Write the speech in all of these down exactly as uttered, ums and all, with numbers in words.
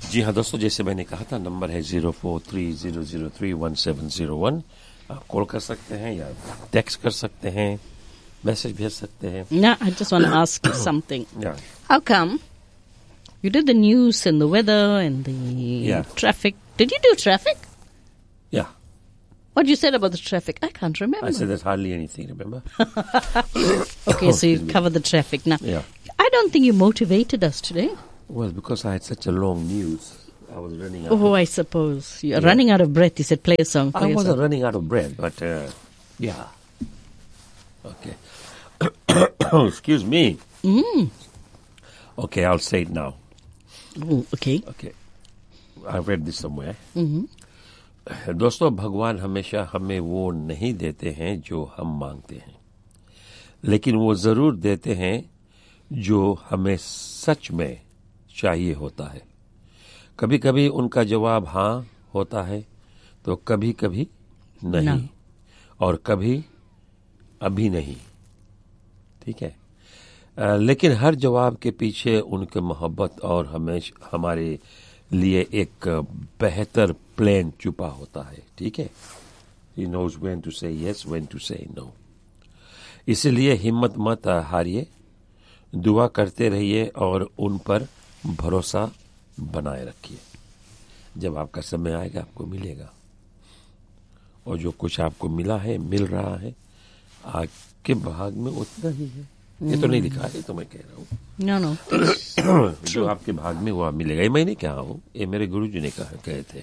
जी हाँ दोस्तों, जैसे मैंने कहा था, नंबर है zero four three zero zero three one seven zero one. आप कॉल कर सकते हैं या टेक्स्ट कर सकते हैं, मैसेज भेज सकते हैं. Now, I just want to ask you something. Yeah. How come you did the news and the weather and the Yeah. traffic? Did you do traffic? Yeah. What you said about the traffic? I can't remember. I said there's hardly anything, remember? Okay, so you covered the traffic. Now, Yeah. I don't think you motivated us today. Well, because I had such a long news, I was running out. Oh, of, I suppose. You're Yeah. running out of breath. You said play a song. Play I a wasn't song. running out of breath, but uh, yeah. Okay. Excuse me. Mm. Okay, I'll say it now. Oh, okay. Okay. I read this somewhere. Mm-hmm. दोस्तों, भगवान हमेशा हमें वो नहीं देते हैं जो हम मांगते हैं, लेकिन वो जरूर देते हैं जो हमें सच में चाहिए होता है. कभी कभी उनका जवाब हाँ होता है, तो कभी कभी नहीं, No. और कभी अभी नहीं. ठीक है. आ, लेकिन हर जवाब के पीछे उनके मोहब्बत और हमेशा हमारे लिए एक बेहतर प्लान छुपा होता है. ठीक है. He knows when to say yes, when to say no. इसलिए हिम्मत मत हारिए, दुआ करते रहिए और उन पर भरोसा बनाए रखिए. जब आपका समय आएगा आपको मिलेगा, और जो कुछ आपको मिला है, मिल रहा है, आपके भाग में उतना ही है. ये तो नहीं लिखा है, तो मैं कह रहा हूँ. No, no. जो आपके भाग में वो मिलेगा. ये मैं नहीं कहा हूँ, ये मेरे गुरुजी ने कहा कहे थे.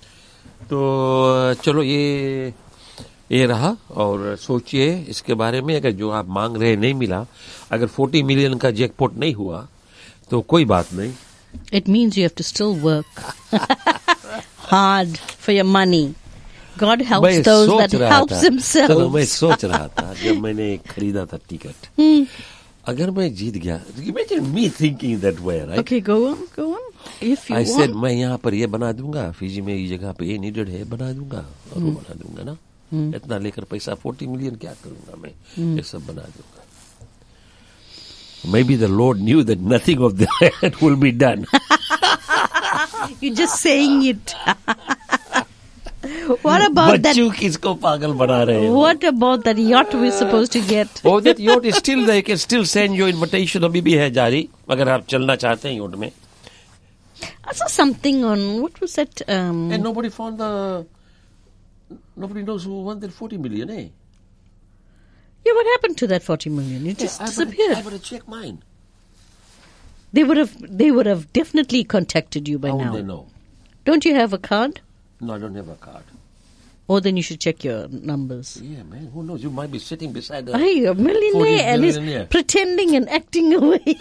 तो चलो ये ये रहा, और सोचिए इसके बारे में. अगर जो आप मांग रहे नहीं मिला, अगर चालीस मिलियन का जैकपॉट नहीं हुआ, तो कोई बात नहीं. It means you have to still work hard for your money. God helps मैं those सोच that रहा helps था, themselves. चलो मैं सोच रहा था जब मैंने खरीदा था टिकट, अगर मैं जीत गया, imagine me thinking that way, right? Okay, go on, go on. If you I want. said मैं यहाँ पर ये बना दूंगा, फिजी में ये जगह पे ये नीडेड है, बना दूंगा, और वो बना दूंगा ना. इतना लेकर पैसा चालीस मिलियन क्या करूंगा मैं, ये सब बना दूंगा. Maybe the Lord knew that nothing of that will be done. You're just saying it. What about that? बच्चों किसको पागल बना रहे हो? What about that yacht we're supposed to get? Oh, that yacht is still there. You can still send your invitation. अभी भी है जारी, अगर आप चलना चाहते हैं yacht में. I saw something on, what was that? Um, And nobody found the, nobody knows who won that forty million, eh? yeah, what happened to that forty million? It just I better- disappeared. I better check mine. They would have, they would have definitely contacted you by How now. would they know? Don't you have a card? No, I don't have a card. Or then you should check your numbers. Yeah, man, who knows? You might be sitting beside a... Hey, a millionaire, forty and he's millionaire. pretending and acting away.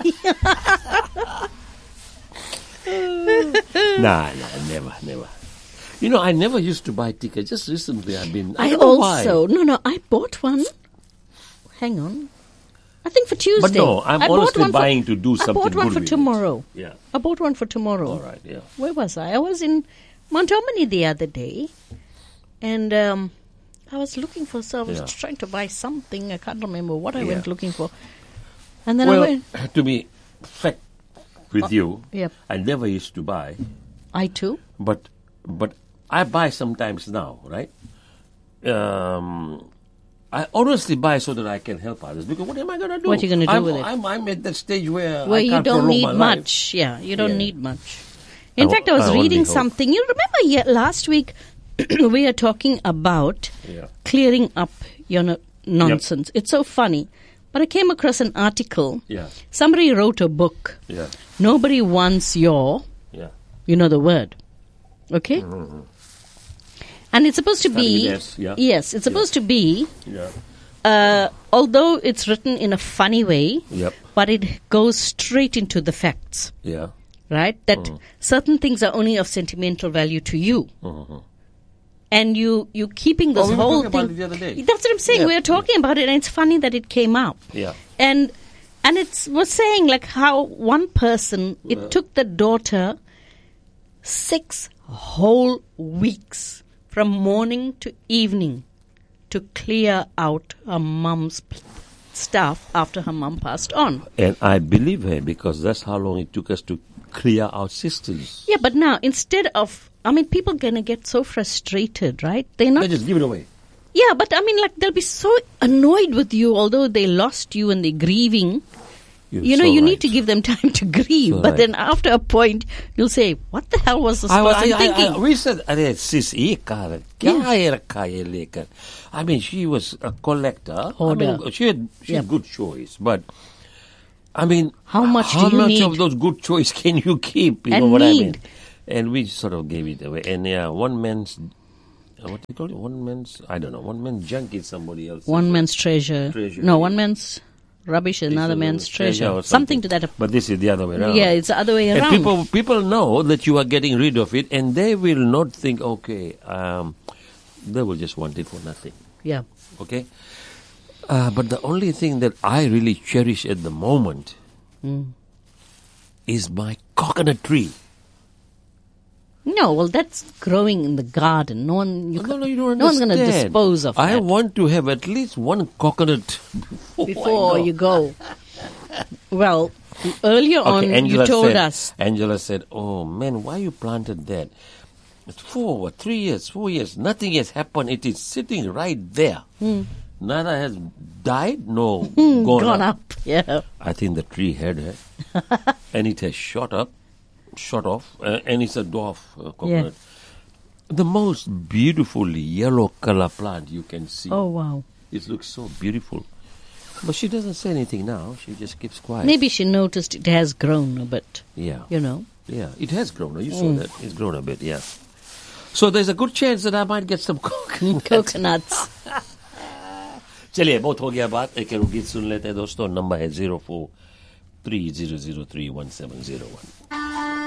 Nah, nah, never, never. You know, I never used to buy tickets. Just recently I've been... I, I don't know also, why. no, no, I bought one. Hang on. I think for Tuesday. But no, I'm I bought honestly one for- buying to do I something bought one good for with it. tomorrow. Yeah. I bought one for tomorrow. All right, yeah. Where was I? I was in Montgomery the other day, and um, I was looking for some. I was Yeah. trying to buy something. I can't remember what I Yeah. went looking for. And then I Well, went. to be fact with you, Yep. I never used to buy, I too. but but I buy sometimes now, right? Um, I honestly buy so that I can help others. Because what am I going to do? What you gonna do I'm, with it? I'm, I'm at that stage where Where I you can't don't prolong need my life. much. Yeah, you don't Yeah. need much. In I fact, I o- was I only reading hope. something. You remember ye- last week we are talking about Yeah. clearing up your no- nonsense. It's so funny. But I came across an article. Yeah, Somebody wrote a book. yeah, Nobody wants your, yeah. you know the word. Okay? And it's supposed to Starting be, with S, yeah. yes, it's supposed to be, Yeah. uh, although it's written in a funny way, Yep. but it goes straight into the facts. Yeah. Right? That certain things are only of sentimental value to you. And you, you keeping this Oh, we were whole talking thing. about it the other day. That's what I'm saying. Yeah. We are talking about it, and it's funny that it came up. Yeah. And and it was saying like how one person, it took the daughter six whole weeks from morning to evening to clear out her mom's stuff after her mom passed on. And I believe her because that's how long it took us to clear our systems. Yeah, but now instead of, I mean, people gonna get so frustrated, right? They're not. They just give it away. Yeah, but I mean, like they'll be so annoyed with you, although they lost you and they're grieving. You're you know, so you right. need to give them time to grieve. So but right. then after a point, you'll say, "What the hell was this I, person I, I, thinking?" I, we said, "Arey sis, ye kar kya hai rakha ye lekar?" I mean, she was a collector. Hoarder. I mean, she had she had Yep. good choice, but I mean, How much how do you much need? of those good choice can you keep? You And know what I need. mean? And we sort of gave it away. And yeah, one man's uh, what do you call it? One man's I don't know. One man's junk is somebody else's. One man's treasure. Treasure. No, one man's rubbish is Is another the man's woman's treasure. or something to that effect. But this is the other way around. Yeah, it's the other way And around. people people know that you are getting rid of it, and they will not think, okay, um, they will just want it for nothing. Yeah. Okay? Uh, but the only thing that I really cherish at the moment Mm. is my coconut tree. No, well, that's growing in the garden. No one, you No, can, no, you don't no one's going to understand. dispose of I that want to have at least one coconut before, before I go. you go. Well, earlier on, Okay, Angela you told said, us. Angela said, "Oh man, why you planted that? It's four, three years, four years. Nothing has happened. It is sitting right there. Hmm. Neither has died, no gone, Gone up. up. Yeah. I think the tree had her, and it has shot up, shot off, uh, and it's a dwarf uh, coconut. The most beautiful yellow color plant you can see. Oh, wow. It looks so beautiful. But she doesn't say anything now. She just keeps quiet. Maybe she noticed it has grown a bit, Yeah. you know. Yeah, it has grown. You saw Mm. that. It's grown a bit, yeah. So there's a good chance that I might get some coconut. Coconuts. चलिए बहुत हो गया बात एक गीत सुन लेते हैं दोस्तों नंबर है zero four three zero zero three one seven zero one